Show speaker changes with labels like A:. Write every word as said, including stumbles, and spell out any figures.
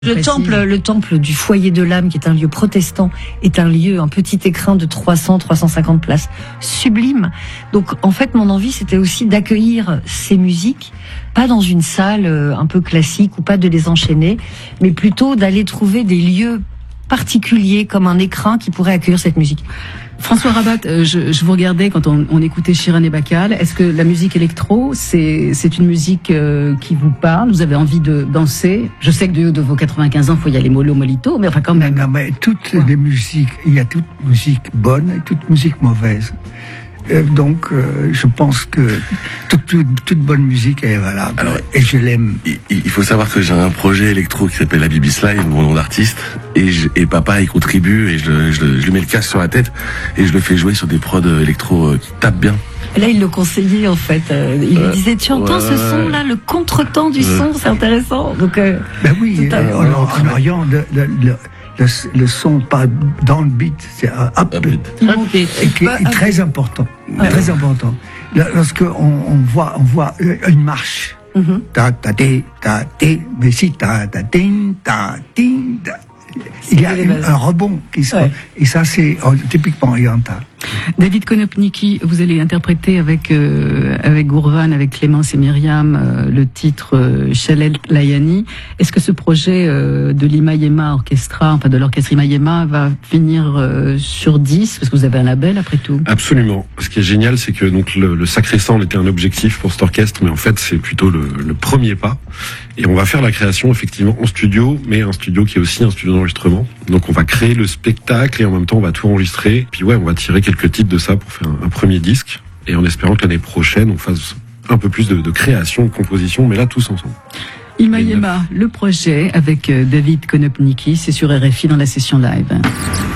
A: Le temple, le temple du foyer de l'âme, qui est un lieu protestant, est un lieu, un petit écrin de trois cents à trois cent cinquante places, sublime. Donc, en fait, mon envie, c'était aussi d'accueillir ces musiques, pas dans une salle un peu classique ou pas de les enchaîner, mais plutôt d'aller trouver des lieux particuliers comme un écrin qui pourrait accueillir cette musique.
B: François Rabat, je, je vous regardais quand on, on écoutait Shirin et Bacal. Est-ce que la musique électro, c'est c'est une musique euh, qui vous parle? Vous avez envie de danser? Je sais que du haut de vos quatre-vingt-quinze ans, il faut y aller mollo molito, mais enfin quand même.
C: Non, mais toutes ouais. les musiques, il y a toute musique bonne et toute musique mauvaise. Euh, donc, euh, je pense que toute, toute, toute bonne musique est valable. Alors, et je l'aime.
D: Il, il faut savoir que j'ai un projet électro qui s'appelle la Bibis Live, mon nom d'artiste, et, je, et papa il contribue et je, je, je lui mets le casque sur la tête et je le fais jouer sur des prods électro qui tapent bien.
A: Là, il le conseillait en fait. Euh, il euh, lui disait, tu entends ouais, ce son là, le contretemps du ouais. son, c'est intéressant. Donc, euh,
C: ben oui, euh, en, en Orient, le, le, le, le, le son pas dans le beat, c'est un up, up et qui est très important, ouais. très important. Lorsque on, on voit, on voit une marche, mm-hmm. ta ta ta ta ta, mais si ta ta tin ta tin, il y a une, un rebond qui se, ouais. et ça c'est typiquement oriental.
B: David Konopnicki, vous allez interpréter avec euh, avec Gourvan, avec Clémence et Myriam euh, le titre euh, Shalel Layani. Est-ce que ce projet euh, de l'Imayema Orchestra, enfin de l'orchestre Imayema, va finir euh, sur dix parce que vous avez un label après tout?
E: Absolument. Ce qui est génial, c'est que donc le, le Sacré Sang était un objectif pour cet orchestre, mais en fait c'est plutôt le, le premier pas. Et on va faire la création effectivement en studio, mais un studio qui est aussi un studio d'enregistrement. Donc on va créer le spectacle et en même temps on va tout enregistrer. Puis ouais, on va tirer quelques titres de ça pour faire un, un premier disque. Et en espérant que l'année prochaine on fasse un peu plus de, de création, de composition, mais là tous ensemble.
B: Imayema, le projet avec David Konopnicki, c'est sur R F I dans la session live.